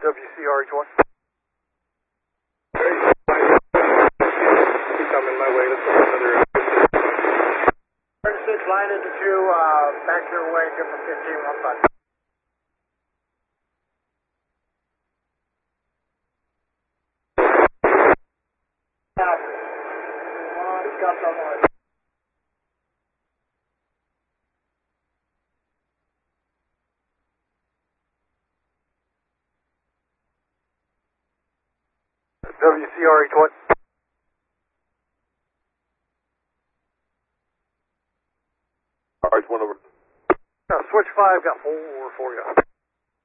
WCRH1. Keep coming my way. Let's go another. 36, line into 2, back your way, good for 15, 1 5. WCRH1. RH1 over. Switch 5, got 4 for you.